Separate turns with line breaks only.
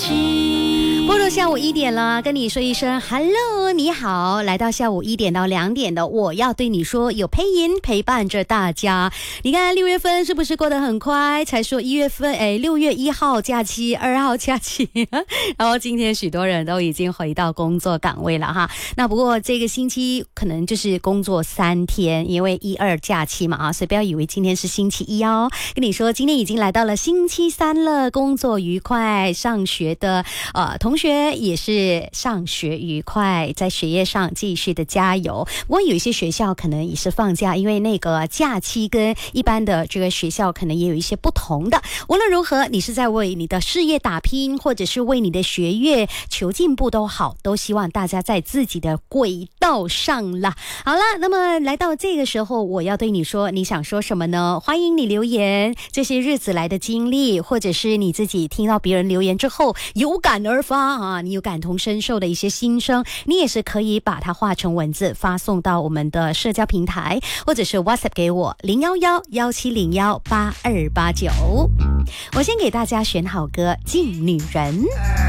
不如下午1点了，跟你说一声 Hello， 你好，来到下午1点到2点的我要对你说，有配音陪伴着大家。你看6月份是不是过得很快？才说6月1号假期，2号假期然后今天许多人都已经回到工作岗位了哈。那不过这个星期可能就是工作3天，因为1、2假期嘛啊，所以不要以为今天是星期1哦。跟你说，今天已经来到了星期3了，工作愉快，上学的同学也是上学愉快，在学业上继续的加油。不过有一些学校可能也是放假，因为那个假期跟一般的这个学校可能也有一些不同的。无论如何，你是在为你的事业打拼，或者是为你的学业求进步都好，都希望大家在自己的轨道上啦。好了，那么来到这个时候，我要对你说，你想说什么呢？欢迎你留言，这些日子来的经历，或者是你自己听到别人留言之后有感而发啊，你有感同身受的一些心声，你也是可以把它化成文字发送到我们的社交平台，或者是 WhatsApp 给我011-1701-8289。我先给大家选好歌《敬女人》。